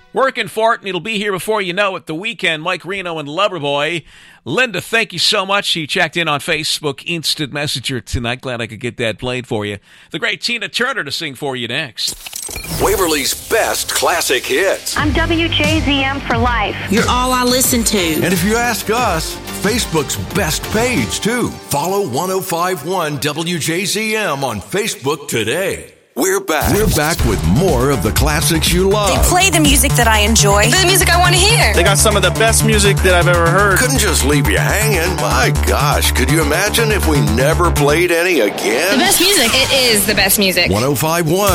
Working for it, and it'll be here before you know it. The Weekend, Mike Reno and Loverboy. Linda, thank you so much. She checked in on Facebook Instant Messenger tonight. Glad I could get that played for you. The great Tina Turner to sing for you next. Waverly's best classic hits. I'm WJZM for life. You're all I listen to. And if you ask us, Facebook's best page, too. Follow 105.1 WJZM on Facebook today. We're back. We're back with more of the classics you love. They play the music that I enjoy. The music I want to hear. They got some of the best music that I've ever heard. Couldn't just leave you hanging. My gosh, could you imagine if we never played any again? The best music. It is the best music. 105.1